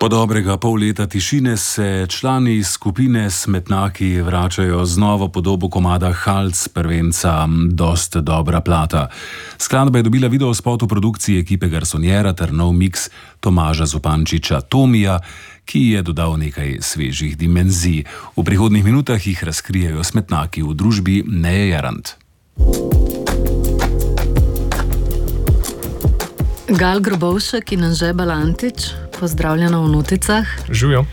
Po dobrega pol leta tišine se člani skupine Smetnaki vračajo z novo podobo komada Halc prvenca Dost dobra plata. Skladba je dobila videospot v produkciji ekipe Garsonjera ter nov miks Tomaža Zupančiča Tomija, ki je dodal nekaj svežih dimenzij. V prihodnjih minutah jih razkrijejo Smetnaki v družbi Neje Jarant. Gal Grobovšek in Anže Balantič, pozdravljeno v Noticah. Živijo.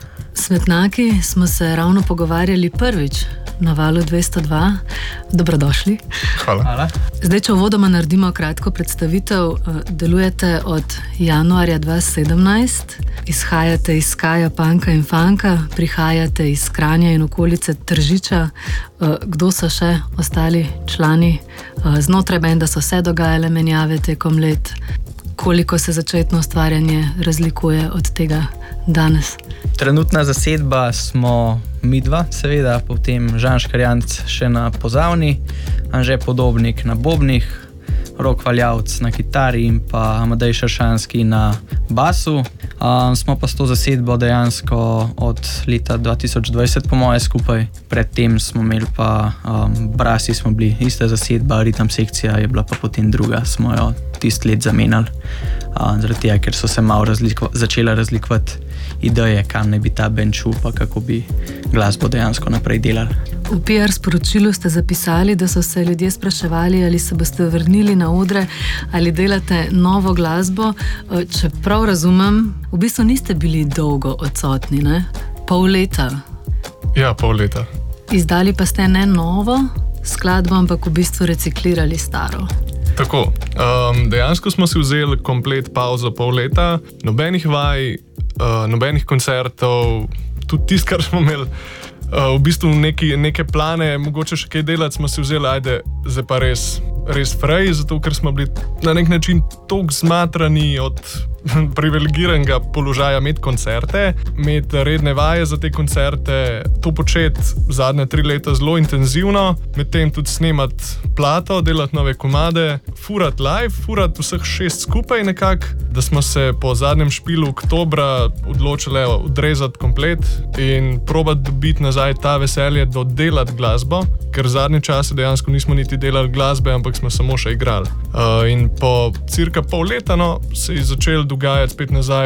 Smetnaki smo se ravno pogovarjali prvič na Valu 202. Dobrodošli. Hvala. Zdaj, če uvodoma naredimo kratko predstavitev, delujete od januarja 2017, izhajate iz skaja punka in funka, prihajate iz Kranja in okolice Tržiča. Kdo so še ostali člani? Znotraj benda so se dogajale menjave tekom let. Koliko se začetno ustvarjanje razlikuje od tega danes? Trenutna zasedba smo midva, seveda, potem Žan Škarjanc še na pozavni, Anže Podobnik na bobnih, Rok Valjavc na kitari in pa Amadej Šaršanski na basu. Smo pa s to zasedbo dejansko od leta 2020 po moje skupaj. Predtem smo imeli pa Brasi, smo bili ista zasedba, Ritam sekcija je bila pa potem druga, smo jo tist let zamenjali. Zaradi tega, ker so se malo začela razlikovati ideje, kam naj bi ta band šel, pa kako bi glasbo dejansko naprej delali. V PR sporočilu ste zapisali, da so se ljudje spraševali, ali se boste vrnili na odre, ali delate novo glasbo. Če prav razumem, v bistvu niste bili dolgo odsotni, ne? Pol leta. Ja, pol leta. Izdali pa ste ne novo skladbo, ampak v bistvu reciklirali staro. Tako, dejansko smo si vzeli komplet pauzo pol leta, nobenih vaj, nobenih koncertov, tudi tisto, kar smo imeli v bistvu neke plane, mogoče še kaj delati, smo si vzeli, ajde, zdaj pa res frej, zato ker smo bili na nek način toliko zmatrani od privilegiranega položaja imeti koncerte, imeti redne vaje za te koncerte, to početi zadnje 3 leta zelo intenzivno, medtem tudi snemati plato, delati nove komade, furati live, furati vseh 6 skupaj nekako, da smo se po zadnjem špilu oktobra odločili odrezati komplet in probati dobiti nazaj ta veselje do delati glasbo, ker zadnje čase dejansko nismo niti delali glasbe, ampak smo samo še igrali. In po cirka pol leta se je začel dogajati spet nazaj,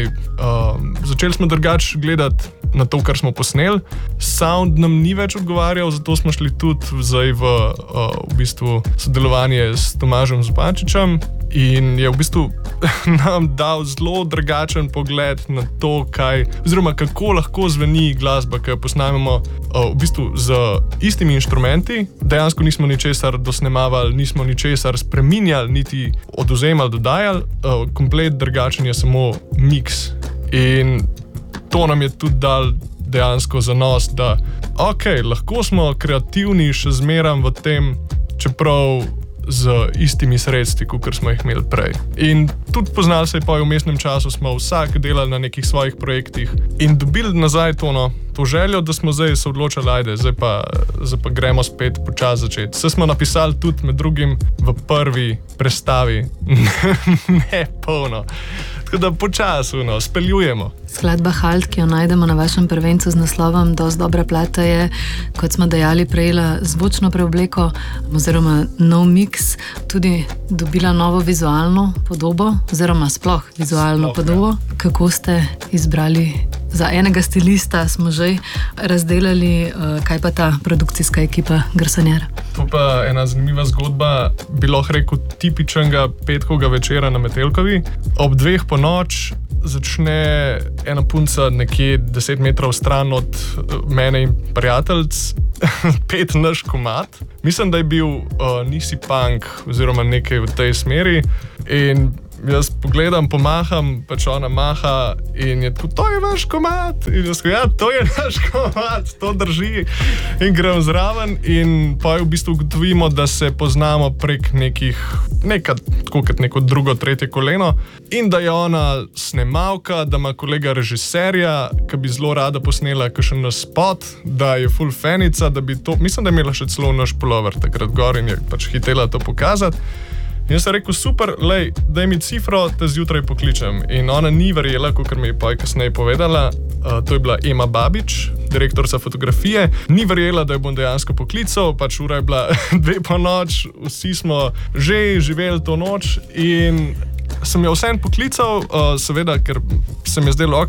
začeli smo drugače gledati na to, kar smo posneli. Sound nam ni več odgovarjal, zato smo šli tudi zdaj v bistvu sodelovanje s Tomažem Zupančičem in je v bistvu nam dal zelo drugačen pogled na to, kako lahko zveni glasba, ki jo posnamemo v bistvu z istimi inštrumenti. Dejansko nismo ničesar dosnemavali, nismo ničesar spreminjali, niti odvzemali, dodajali. Komplet drugačen je samo miks. In to nam je tudi dal dejansko zanos, da lahko smo kreativni še zmeram v tem, čeprav z istimi sredstvi, kot smo jih imeli prej. In tudi poznali se je v vmesnem času, smo vsak delali na nekih svojih projektih in dobili nazaj to željo, da smo zdaj se odločili, ajde, zdaj pa gremo spet počasi začeti. Vse smo napisali tudi med drugim v prvi prestavi, ne polno. Tako da počasi speljujemo. Skladba Halt, ki jo najdemo na vašem prvencu z naslovom Dost dobra plata, je, kot smo dejali, prejela zvočno preobleko oziroma nov miks, tudi dobila novo vizualno podobo oziroma sploh vizualno podobo. Kako ste izbrali? Za enega stilista smo že razdelali, kaj pa ta produkcijska ekipa Garsonjer? To pa ena zanimiva zgodba, bi lahko rekel tipičnega petkovega večera na Metelkovi. Ob 2 ponoči začne ena punca nekje 10 metrov stran od mene in prijateljc pet naš komad. Mislim, da je bil Nisi punk oziroma nekaj v tej smeri in jaz pogledam, pomaham, pač ona maha in je tako, to je naš komad. In jaz ja, to je naš komad, to drži. In grem zraven in pa v bistvu ugotovimo, da se poznamo prek tako kot neko drugo, tretje koleno in da je ona snemalka, da ima kolega režiserja, ki bi zelo rada posnela kakšen naš spot, da je full fanica, da bi to, mislim, da je imela še celo naš pulover takrat gor in je pač hitela to pokazati. In jaz sem rekel, super, lej, daj mi cifro, te zjutraj pokličem. In ona ni verjela, kakor mi je pa kasneje povedala, to je bila Ema Babič, direktorica fotografije, ni verjela, da jo bom dejansko poklical, pač ura je bila 2 po noč, vsi smo že živeli to noč in sem jo vseeno poklical, seveda, ker se mi je zdelo,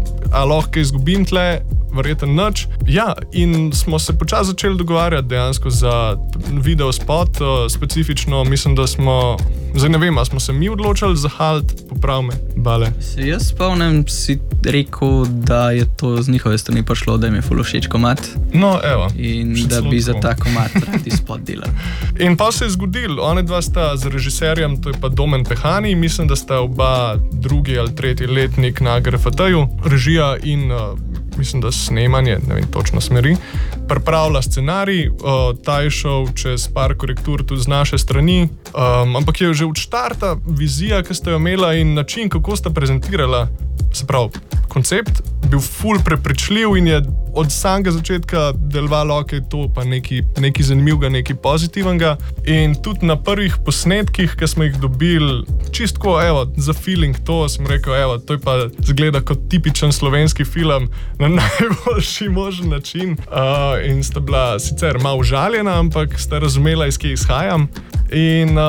a lahko izgubim tle, verjetno nič. Ja, in smo se počasi začeli dogovarjati dejansko za video spot, specifično mislim, da smo, zdaj ne vem, a smo se mi odločili za Halt, poprav me, Bale. Se jaz spomnim, si rekel, da je to z njihove strani prišlo, da jim je ful všeč komad. No, evo. In da bi za ta komad radi spot delali. In pa se je zgodil, one dva sta z režiserjem, to je pa Domen Pehani, mislim, da sta oba 2. ali 3. letnik na GRFT-ju, režija in mislim, da snemanje, ne vem točno smeri, pripravlja scenarij, ta je šel čez par korektur tudi z naše strani, ampak je že od štarta vizija, ki sta jo imela in način, kako sta prezentirala, se pravi, koncept bil ful prepričljiv in je od samega začetka delovalo, to pa nekaj zanimivega, nekaj pozitivnega. In tudi na prvih posnetkih, ki smo jih dobili, čistko, za feeling to, sem rekel, to je pa zgleda kot tipičen slovenski film na najboljši možen način. In sta bila sicer malo užaljena, ampak sta razumela, iz kje izhajam. In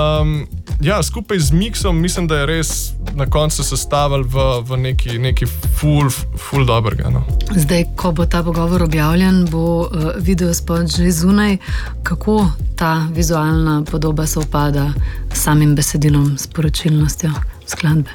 ja, skupaj z miksom mislim, da je res na koncu sestavili v neki ful dobrega. No. Zdaj, ko bo ta pogovor objavljen, bo video spot že zunaj. Kako ta vizualna podoba sovpada s samim besedilom, sporočilnostjo skladbe?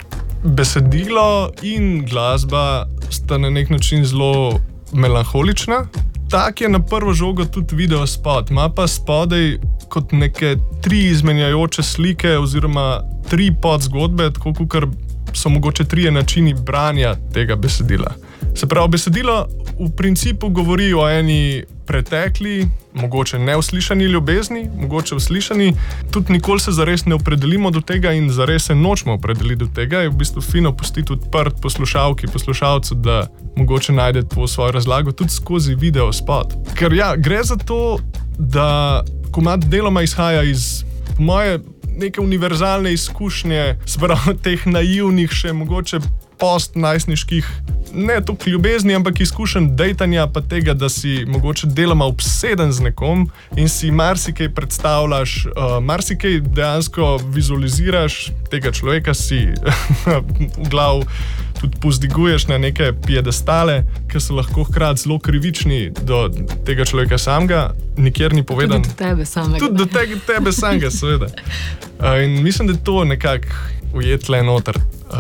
Besedilo in glasba sta na nek način zelo melanholična. Tak je na prvo žogo tudi video spot. Ima pa spodaj kot neke 3 izmenjajoče slike oziroma 3 podzgodbe, tako kot so mogoče 3 načini branja tega besedila. Se pravi, besedilo v principu govori o eni pretekli, mogoče neuslišani ljubezni, mogoče uslišani, tudi nikoli se zares ne opredelimo do tega in zares se nočemo opredeliti do tega, je v bistvu fino pustiti odprt poslušalcu, da mogoče najde to svojo razlago tudi skozi video spot. Ker ja, gre za to, da komad deloma izhaja iz moje neke univerzalne izkušnje, sprav teh naivnih, še mogoče post-najstniških, ne toliko ljubezni, ampak izkušenj dejtanja, pa tega, da si mogoče deloma obseden z nekom in si marsikaj predstavljaš, marsikaj dejansko vizualiziraš, tega človeka si v glavu tudi pozdiguješ na neke piedestale, ki so lahko hkrati zelo krivični do tega človeka samega, nikjer ni povedan. Tudi do tebe samega. Tudi do tebe samega, seveda. In mislim, da je to nekako ujetle noter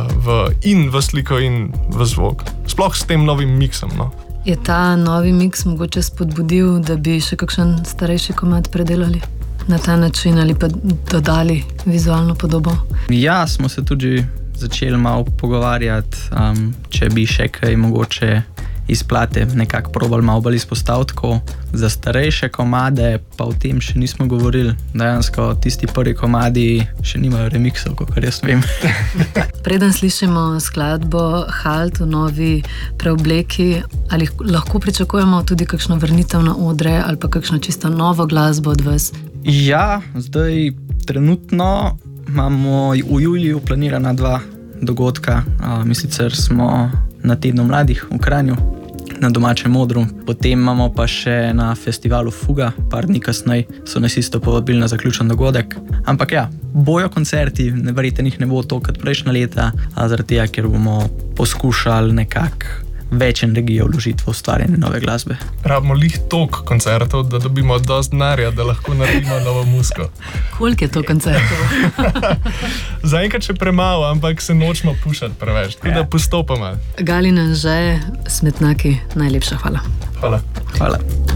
v sliko in v zvok. Sploh s tem novim miksom. No. Je ta novi miks mogoče spodbudil, da bi še kakšen starejši komad predelali na ta način ali pa dodali vizualno podobo? Ja, smo se tudi začeli malo pogovarjati, če bi še kaj mogoče iz plate nekako probali malo bolj izpostaviti, tako za starejše komade, pa o tem še nismo govorili. Dejansko tisti prvi komadi še nimajo remiksov, kakor jaz vem. Preden slišimo skladbo Halt v novi preobleki, ali lahko pričakujemo tudi kakšno vrnitev na odre ali pa kakšno čisto novo glasbo od vas? Ja, zdaj trenutno imamo v juliju planirana 2 dogodka. Mi sicer smo na Tednu mladih v Kranju, na domačem odru. Potem imamo pa še na festivalu Fuga, par dni kasneje so nas isto povabili na zaključen dogodek. Ampak ja, bojo koncerti, verjetno jih ne bo to kot prejšnja leta, zaradi tega, ker bomo poskušali nekako več energije vložiti v ustvarjanje nove glasbe. Rabimo lih toliko koncertov, da dobimo dosti denarja, da lahko naredimo novo muziko. Koliko je to koncertov? Zaenkrat še premalo, ampak se nočemo pušati preveč, tako da postopoma. Gali in Anže, Smetnjaki, najlepša hvala. Hvala. Hvala.